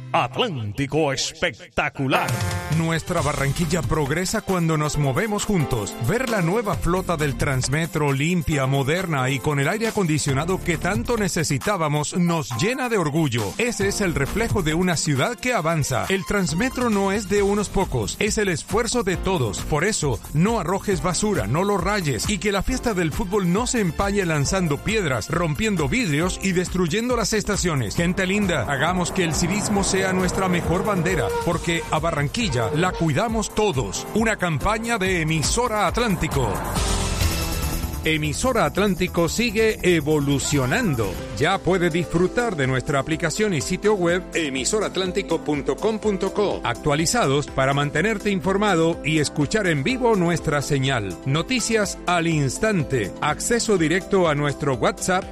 Atlántico Espectacular. Nuestra Barranquilla progresa cuando nos movemos juntos. Ver la nueva flota del Transmetro limpia, moderna y con el aire acondicionado que tanto necesitábamos nos llena de orgullo. Ese es el reflejo de una ciudad que avanza. El Transmetro no es de unos pocos, es el esfuerzo de todos. Por eso, no arrojes basura, no lo rayes y que la fiesta del fútbol no se empañe lanzando piedras, rompiendo vidrios y destruyendo las estaciones. Gente linda, hagamos que el civismo sea nuestra mejor bandera, porque a Barranquilla la cuidamos todos. Una campaña de Emisora Atlántico. Emisora Atlántico sigue evolucionando. Ya puede disfrutar de nuestra aplicación y sitio web emisoratlántico.com.co, actualizados para mantenerte informado y escuchar en vivo nuestra señal. Noticias al instante. Acceso directo a nuestro WhatsApp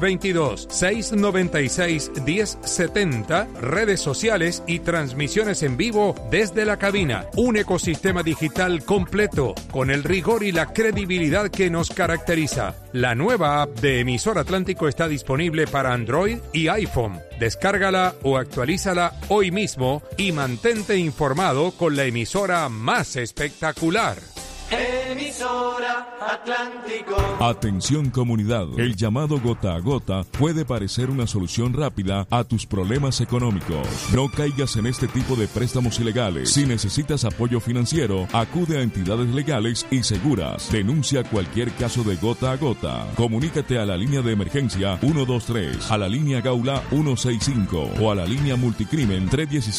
322-696-1070, redes sociales y transmisiones en vivo desde la cabina. Un ecosistema digital completo con el rigor y la credibilidad que nos caracteriza. La nueva app de Emisora Atlántico está disponible para Android y iPhone. Descárgala o actualízala hoy mismo y mantente informado con la emisora más espectacular. Emisora Atlántico. Atención comunidad, el llamado gota a gota puede parecer una solución rápida a tus problemas económicos. No caigas en este tipo de préstamos ilegales. Si necesitas apoyo financiero, acude a entidades legales y seguras. Denuncia cualquier caso de gota a gota. Comunícate a la línea de emergencia 123, a la línea Gaula 165 o a la línea Multicrimen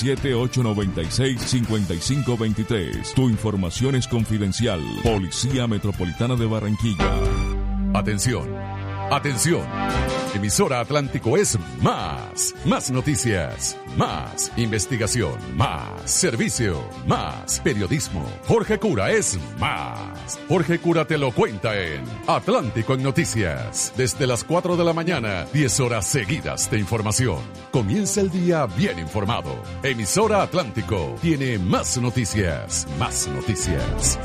317-896-5523. Tu información es confidencial. Policía Metropolitana de Barranquilla. Atención, atención. Emisora Atlántico es más. Más noticias, más investigación, más servicio, más periodismo. Jorge Cura es más. Jorge Cura te lo cuenta en Atlántico en Noticias. Desde las 4 de la mañana, 10 horas seguidas de información. Comienza el día bien informado. Emisora Atlántico tiene más noticias, más noticias.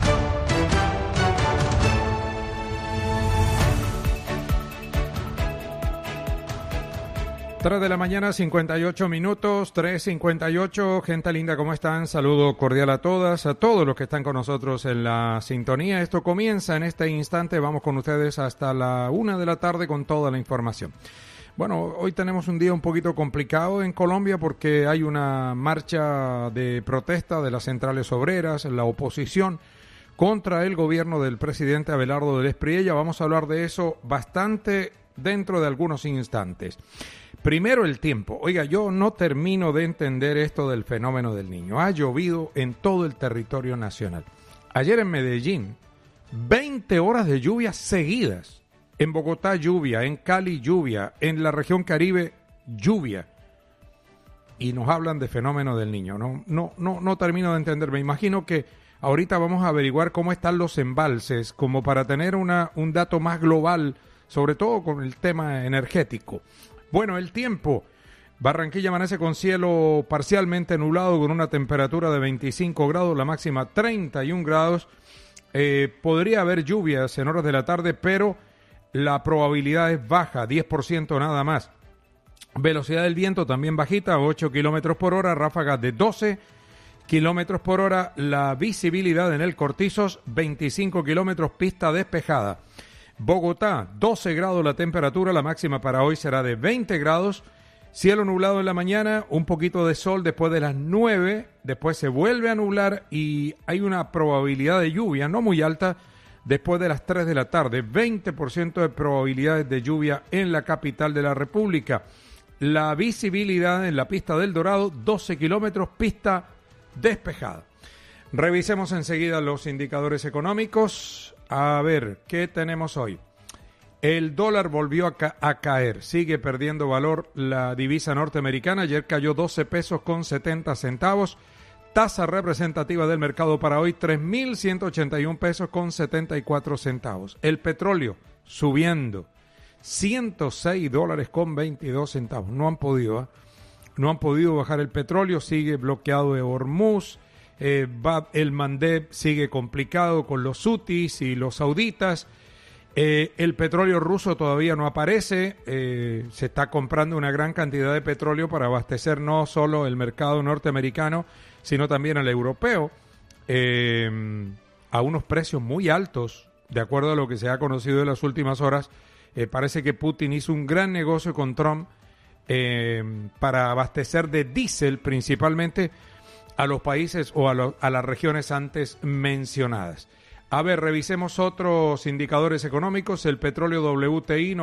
3 de la mañana, 58 minutos, 3:58. Gente linda, ¿cómo están? Saludo cordial a todas, a todos los que están con nosotros en la sintonía. Esto comienza en este instante. Vamos con ustedes hasta la 1 de la tarde con toda la información. Bueno, hoy tenemos un día un poquito complicado en Colombia porque hay una marcha de protesta de las centrales obreras, la oposición contra el gobierno del presidente Abelardo del Espriella. Vamos a hablar de eso bastante dentro de algunos instantes. Primero el tiempo. Oiga, yo no termino de entender esto del fenómeno del Niño. Ha llovido en todo el territorio nacional. Ayer en Medellín, 20 horas de lluvia seguidas. En Bogotá lluvia, en Cali lluvia, en la región Caribe lluvia. Y nos hablan de fenómeno del Niño. No termino de entender. Me imagino que ahorita vamos a averiguar cómo están los embalses, como para tener un dato más global, sobre todo con el tema energético. Bueno, el tiempo. Barranquilla amanece con cielo parcialmente nublado con una temperatura de 25 grados, la máxima 31 grados. Podría haber lluvias en horas de la tarde, pero la probabilidad es baja, 10% nada más. Velocidad del viento también bajita, 8 kilómetros por hora, ráfagas de 12 kilómetros por hora. La visibilidad en el Cortizos, 25 kilómetros, pista despejada. Bogotá, 12 grados la temperatura, la máxima para hoy será de 20 grados, cielo nublado en la mañana, un poquito de sol después de las 9, después se vuelve a nublar y hay una probabilidad de lluvia, no muy alta, después de las 3 de la tarde, 20% de probabilidades de lluvia en la capital de la República. La visibilidad en la pista del Dorado, 12 kilómetros, pista despejada. Revisemos enseguida los indicadores económicos. A ver, ¿qué tenemos hoy? El dólar volvió a caer, sigue perdiendo valor la divisa norteamericana. Ayer cayó 12 pesos con 70 centavos. Tasa representativa del mercado para hoy, 3.181 pesos con 74 centavos. El petróleo subiendo, 106 dólares con 22 centavos. No han podido bajar el petróleo, sigue bloqueado de Hormuz. El Mandeb sigue complicado con los hutis y los sauditas El petróleo ruso todavía no aparece, se está comprando una gran cantidad de petróleo para abastecer no solo el mercado norteamericano, sino también el europeo, a unos precios muy altos, de acuerdo a lo que se ha conocido en las últimas horas. Parece que Putin hizo un gran negocio con Trump para abastecer de diésel principalmente a los países o a las regiones antes mencionadas. A ver, revisemos otros indicadores económicos. El petróleo WTI,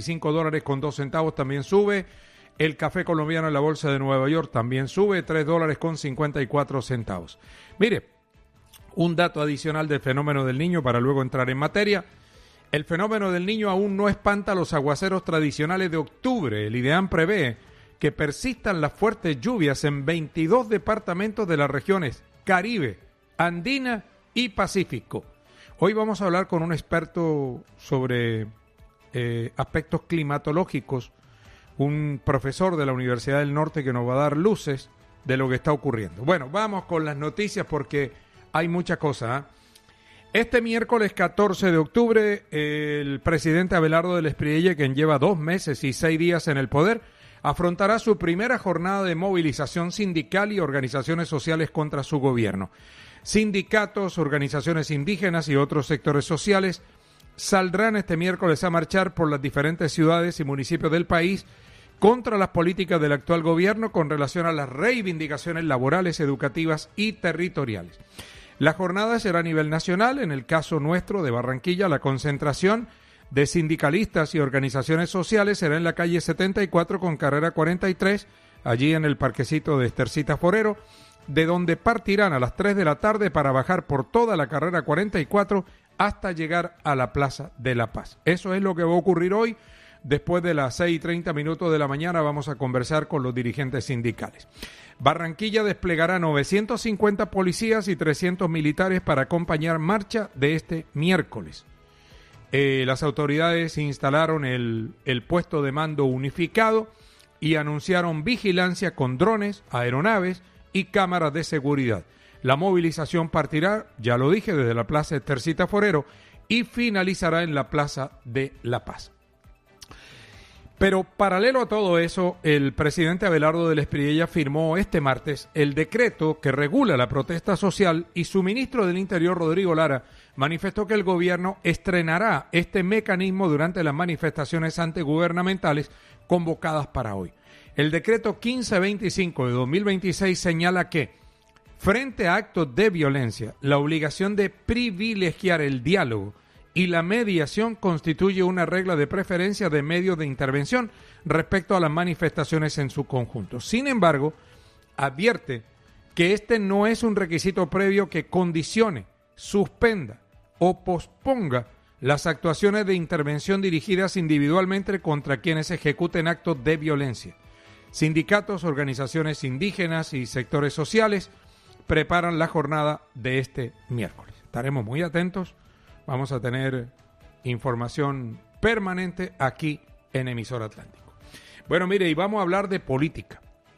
$95.02 también sube. El café colombiano en la bolsa de Nueva York también sube, $3.54. Mire, un dato adicional del fenómeno del Niño para luego entrar en materia. El fenómeno del Niño aún no espanta los aguaceros tradicionales de octubre. El IDEAM prevé que persistan las fuertes lluvias en 22 departamentos de las regiones Caribe, Andina y Pacífico. Hoy vamos a hablar con un experto sobre aspectos climatológicos, un profesor de la Universidad del Norte que nos va a dar luces de lo que está ocurriendo. Bueno, vamos con las noticias porque hay mucha cosa, ¿eh? Este miércoles 14 de octubre, el presidente Abelardo del Espriella, quien lleva 2 meses y 6 días en el poder, afrontará su primera jornada de movilización sindical y organizaciones sociales contra su gobierno. Sindicatos, organizaciones indígenas y otros sectores sociales saldrán este miércoles a marchar por las diferentes ciudades y municipios del país contra las políticas del actual gobierno con relación a las reivindicaciones laborales, educativas y territoriales. La jornada será a nivel nacional. En el caso nuestro de Barranquilla, la concentración de sindicalistas y organizaciones sociales será en la calle 74 con carrera 43, allí en el parquecito de Estercita Forero, de donde partirán a las 3 de la tarde para bajar por toda la carrera 44 hasta llegar a la Plaza de la Paz. Eso es lo que va a ocurrir hoy. Después de las 6:30 de la mañana vamos a conversar con los dirigentes sindicales. Barranquilla desplegará 950 policías y 300 militares para acompañar marcha de este miércoles. Las autoridades instalaron el puesto de mando unificado y anunciaron vigilancia con drones, aeronaves y cámaras de seguridad. La movilización partirá, ya lo dije, desde la Plaza Estercita Forero y finalizará en la Plaza de la Paz. Pero paralelo a todo eso, el presidente Abelardo del Espriella firmó este martes el decreto que regula la protesta social y su ministro del Interior, Rodrigo Lara, manifestó que el gobierno estrenará este mecanismo durante las manifestaciones antigubernamentales convocadas para hoy. El decreto 1525 de 2026 señala que, frente a actos de violencia, la obligación de privilegiar el diálogo y la mediación constituye una regla de preferencia de medios de intervención respecto a las manifestaciones en su conjunto. Sin embargo, advierte que este no es un requisito previo que condicione, suspenda o posponga las actuaciones de intervención dirigidas individualmente contra quienes ejecuten actos de violencia. Sindicatos, organizaciones indígenas y sectores sociales preparan la jornada de este miércoles. Estaremos muy atentos. Vamos a tener información permanente aquí en Emisora Atlántico. Bueno, mire, y vamos a hablar de política.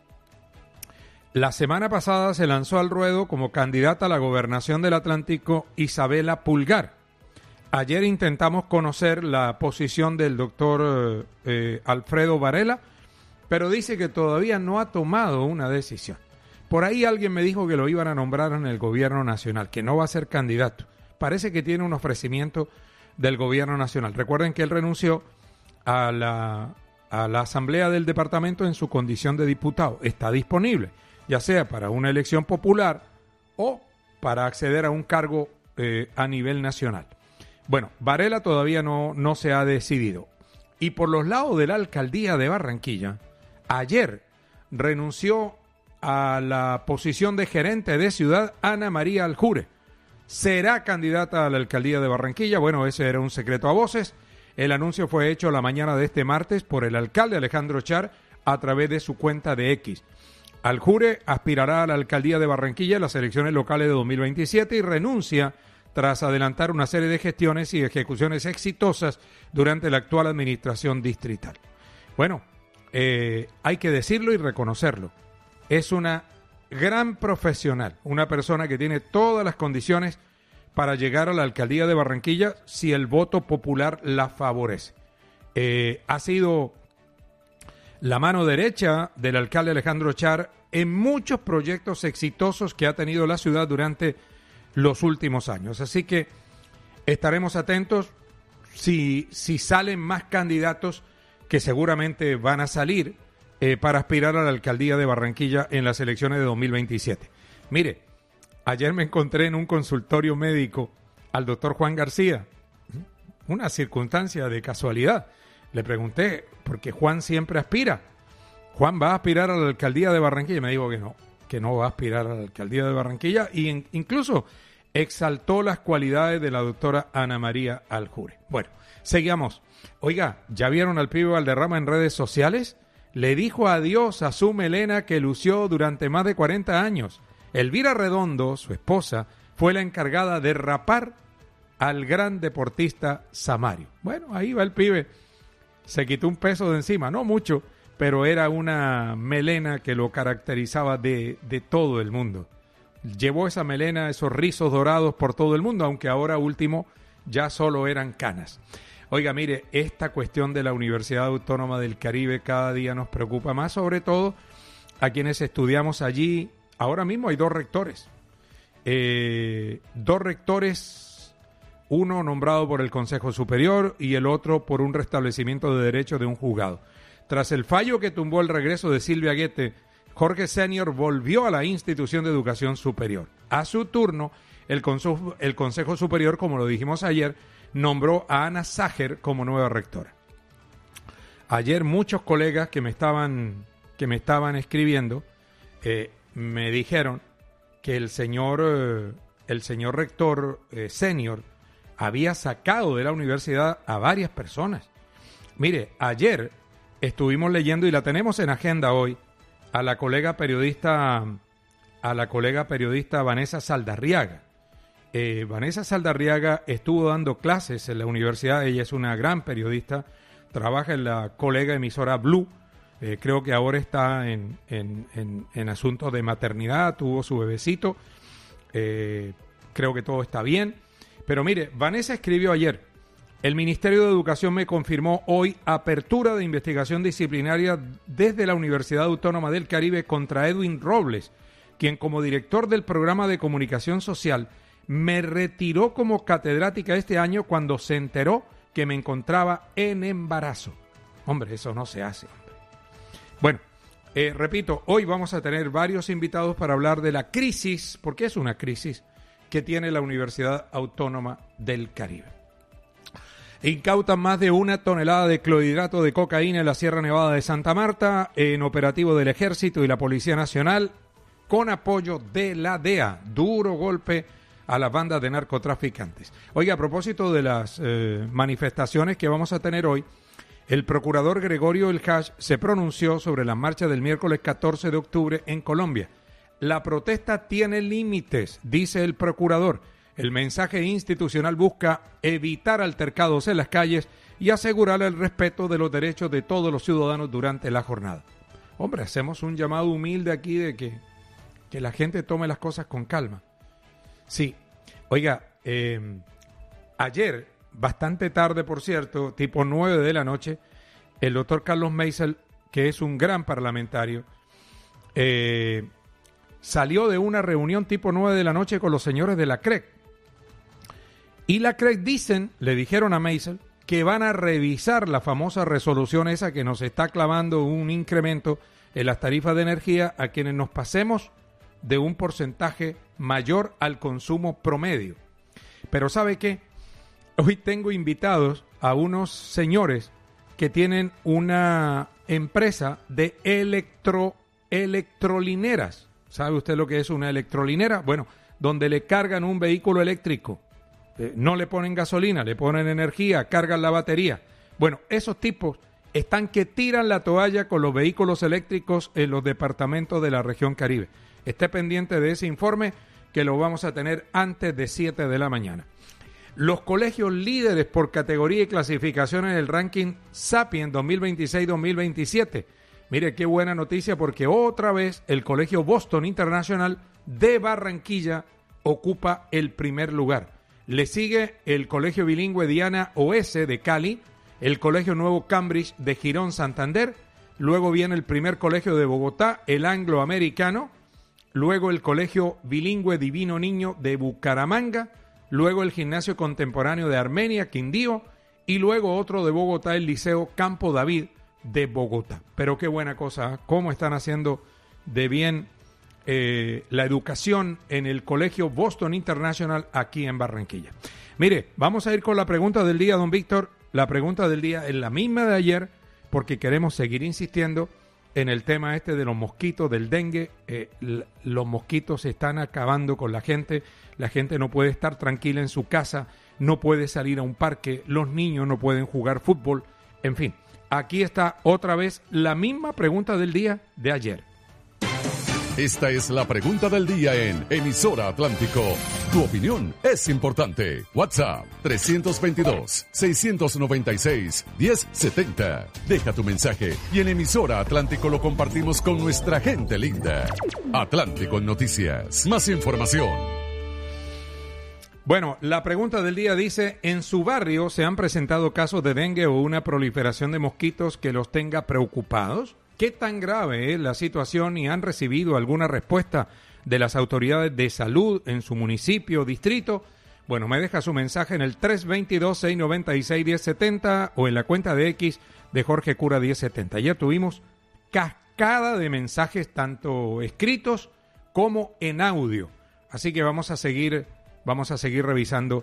La semana pasada se lanzó al ruedo como candidata a la gobernación del Atlántico Isabela Pulgar. Ayer intentamos conocer la posición del doctor Alfredo Varela, pero dice que todavía no ha tomado una decisión. Por ahí alguien me dijo que lo iban a nombrar en el gobierno nacional, que no va a ser candidato. Parece que tiene un ofrecimiento del gobierno nacional. Recuerden que él renunció a la asamblea del departamento en su condición de diputado. Está disponible, ya sea para una elección popular o para acceder a un cargo a nivel nacional. Bueno, Varela todavía no se ha decidido. Y por los lados de la alcaldía de Barranquilla, ayer renunció a la posición de gerente de ciudad Ana María Aljure. Será candidata a la alcaldía de Barranquilla. Bueno, ese era un secreto a voces. El anuncio fue hecho la mañana de este martes por el alcalde Alejandro Char a través de su cuenta de X. Aljure aspirará a la alcaldía de Barranquilla en las elecciones locales de 2027 y renuncia tras adelantar una serie de gestiones y ejecuciones exitosas durante la actual administración distrital. Bueno, hay que decirlo y reconocerlo. Es una gran profesional, una persona que tiene todas las condiciones para llegar a la alcaldía de Barranquilla si el voto popular la favorece. Ha sido la mano derecha del alcalde Alejandro Char en muchos proyectos exitosos que ha tenido la ciudad durante los últimos años. Así que estaremos atentos si salen más candidatos, que seguramente van a salir para aspirar a la alcaldía de Barranquilla en las elecciones de 2027. Mire, ayer me encontré en un consultorio médico al doctor Juan García, una circunstancia de casualidad. Le pregunté, porque Juan siempre aspira. Juan va a aspirar a la alcaldía de Barranquilla. Y me dijo que no va a aspirar a la alcaldía de Barranquilla. Y incluso exaltó las cualidades de la doctora Ana María Aljure. Bueno, seguimos. Oiga, ¿ya vieron al pibe Valderrama en redes sociales? Le dijo adiós a su melena que lució durante más de 40 años. Elvira Redondo, su esposa, fue la encargada de rapar al gran deportista Samario. Bueno, ahí va el pibe. Se quitó un peso de encima, no mucho, pero era una melena que lo caracterizaba de todo el mundo. Llevó esa melena, esos rizos dorados por todo el mundo, aunque ahora último ya solo eran canas. Oiga, mire, esta cuestión de la Universidad Autónoma del Caribe cada día nos preocupa más, sobre todo a quienes estudiamos allí. Ahora mismo hay dos rectores, uno nombrado por el Consejo Superior y el otro por un restablecimiento de derechos de un juzgado. Tras el fallo que tumbó el regreso de Silvia Guete, Jorge Senior volvió a la institución de educación superior. A su turno, el Consejo Superior, como lo dijimos ayer, nombró a Ana Ságer como nueva rectora. Ayer muchos colegas que me estaban escribiendo me dijeron que el señor rector Senior había sacado de la universidad a varias personas. Mire, ayer estuvimos leyendo, y la tenemos en agenda hoy, a la colega periodista Vanessa Saldarriaga. Vanessa Saldarriaga estuvo dando clases en la universidad. Ella es una gran periodista, trabaja en la colega emisora Blue. Creo que ahora está en asuntos de maternidad, tuvo su bebecito. Creo que todo está bien. Pero mire, Vanessa escribió ayer: el Ministerio de Educación me confirmó hoy apertura de investigación disciplinaria desde la Universidad Autónoma del Caribe contra Edwin Robles, quien como director del programa de comunicación social me retiró como catedrática este año cuando se enteró que me encontraba en embarazo. Hombre, eso no se hace, hombre. Bueno, repito, hoy vamos a tener varios invitados para hablar de la crisis, porque es una crisis que tiene la Universidad Autónoma del Caribe. Incautan más de 1 tonelada de clorhidrato de cocaína en la Sierra Nevada de Santa Marta, en operativo del Ejército y la Policía Nacional, con apoyo de la DEA. Duro golpe a las bandas de narcotraficantes. Oiga, a propósito de las manifestaciones que vamos a tener hoy, el procurador Gregorio El Hash se pronunció sobre la marcha del miércoles 14 de octubre en Colombia. La protesta tiene límites, dice el procurador. El mensaje institucional busca evitar altercados en las calles y asegurar el respeto de los derechos de todos los ciudadanos durante la jornada. Hombre, hacemos un llamado humilde aquí de que la gente tome las cosas con calma. Sí, oiga, ayer, bastante tarde por cierto, tipo 9 de la noche, el doctor Carlos Meisel, que es un gran parlamentario, salió de una reunión tipo 9 de la noche con los señores de la CREC. Y la CREC le dijeron a Meisel que van a revisar la famosa resolución esa que nos está clavando un incremento en las tarifas de energía a quienes nos pasemos de un porcentaje mayor al consumo promedio. Pero ¿sabe qué? Hoy tengo invitados a unos señores que tienen una empresa de electrolineras. ¿Sabe usted lo que es una electrolinera? Bueno, donde le cargan un vehículo eléctrico. No le ponen gasolina, le ponen energía, cargan la batería. Bueno, esos tipos están que tiran la toalla con los vehículos eléctricos en los departamentos de la región Caribe. Esté pendiente de ese informe que lo vamos a tener antes de 7 de la mañana. Los colegios líderes por categoría y clasificación en el ranking Sapien 2026-2027. Mire qué buena noticia, porque otra vez el colegio Boston International de Barranquilla ocupa el primer lugar. Le sigue el Colegio Bilingüe Diana Oese de Cali, el Colegio Nuevo Cambridge de Girón, Santander, luego viene el primer colegio de Bogotá, el Angloamericano, luego el Colegio Bilingüe Divino Niño de Bucaramanga, luego el Gimnasio Contemporáneo de Armenia, Quindío, y luego otro de Bogotá, el Liceo Campo David de Bogotá. Pero qué buena cosa, cómo están haciendo de bien la educación en el Colegio Boston International aquí en Barranquilla. Mire, vamos a ir con la pregunta del día, don Víctor. La pregunta del día es la misma de ayer, porque queremos seguir insistiendo en el tema este de los mosquitos, del dengue. Los mosquitos se están acabando con la gente no puede estar tranquila en su casa, no puede salir a un parque, los niños no pueden jugar fútbol, en fin. Aquí está otra vez la misma pregunta del día de ayer. Esta es la pregunta del día en Emisora Atlántico. Tu opinión es importante. WhatsApp 322-696-1070. Deja tu mensaje y en Emisora Atlántico lo compartimos con nuestra gente linda. Atlántico Noticias. Más información. Bueno, la pregunta del día dice, ¿en su barrio se han presentado casos de dengue o una proliferación de mosquitos que los tenga preocupados? ¿Qué tan grave es la situación y han recibido alguna respuesta de las autoridades de salud en su municipio o distrito? Bueno, me deja su mensaje en el 322-696-1070 o en la cuenta de X de Jorge Cura 1070. Ya tuvimos cascada de mensajes tanto escritos como en audio. Así que vamos a seguir revisando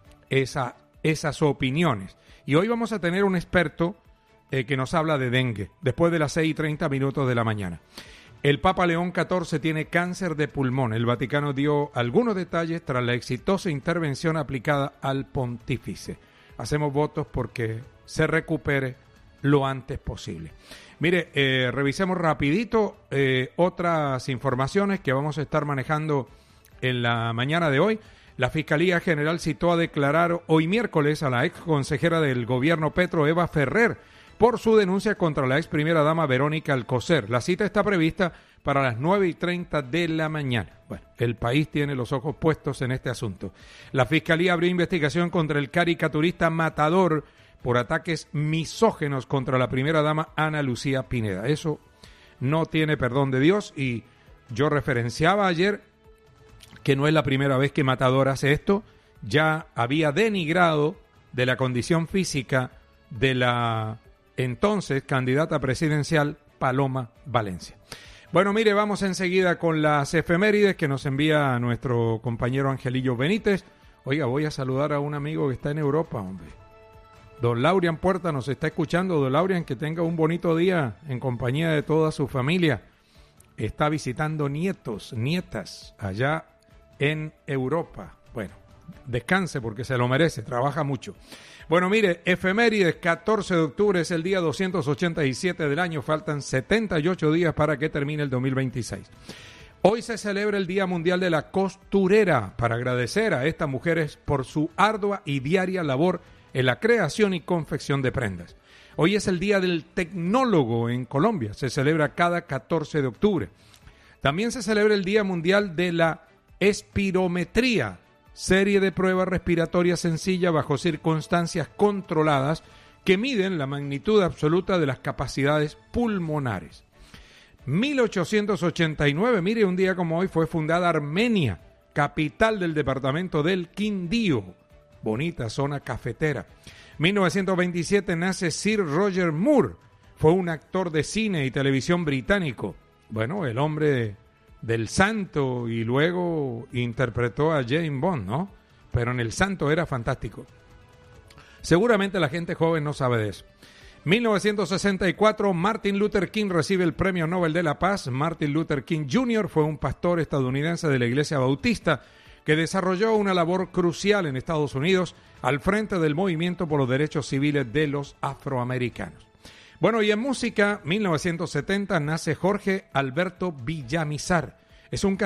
esas opiniones. Y hoy vamos a tener un experto que nos habla de dengue, después de las 6:30 de la mañana. El Papa León XIV tiene cáncer de pulmón. El Vaticano dio algunos detalles tras la exitosa intervención aplicada al pontífice. Hacemos votos porque se recupere lo antes posible. Mire, revisemos rapidito otras informaciones que vamos a estar manejando en la mañana de hoy. La Fiscalía General citó a declarar hoy miércoles a la ex consejera del gobierno Petro, Eva Ferrer, por su denuncia contra la ex primera dama Verónica Alcocer. La cita está prevista para las 9:30 de la mañana. Bueno, el país tiene los ojos puestos en este asunto. La Fiscalía abrió investigación contra el caricaturista Matador por ataques misógenos contra la primera dama Ana Lucía Pineda. Eso no tiene perdón de Dios y yo referenciaba ayer que no es la primera vez que Matador hace esto. Ya había denigrado de la condición física de la entonces candidata presidencial Paloma Valencia. Bueno, mire, vamos enseguida con las efemérides que nos envía nuestro compañero Angelillo Benítez. Oiga, voy a saludar a un amigo que está en Europa, hombre. Don Laurian Puerta nos está escuchando. Don Laurian, que tenga un bonito día en compañía de toda su familia. Está visitando nietos, nietas allá en Europa. Bueno, descanse porque se lo merece, trabaja mucho. Bueno, mire, efemérides, 14 de octubre es el día 287 del año, faltan 78 días para que termine el 2026. Hoy se celebra el Día Mundial de la Costurera para agradecer a estas mujeres por su ardua y diaria labor en la creación y confección de prendas. Hoy es el Día del Tecnólogo en Colombia, se celebra cada 14 de octubre. También se celebra el Día Mundial de la Espirometría, serie de pruebas respiratorias sencillas bajo circunstancias controladas que miden la magnitud absoluta de las capacidades pulmonares. 1889, mire, un día como hoy fue fundada Armenia, capital del departamento del Quindío, bonita zona cafetera. 1927 nace Sir Roger Moore, fue un actor de cine y televisión británico, bueno, el hombre del Santo, y luego interpretó a James Bond, ¿no? Pero en El Santo era fantástico. Seguramente la gente joven no sabe de eso. 1964, Martin Luther King recibe el Premio Nobel de la Paz. Martin Luther King Jr. fue un pastor estadounidense de la Iglesia Bautista que desarrolló una labor crucial en Estados Unidos al frente del movimiento por los derechos civiles de los afroamericanos. Bueno, y en música, 1970 nace Jorge Alberto Villamizar. Es un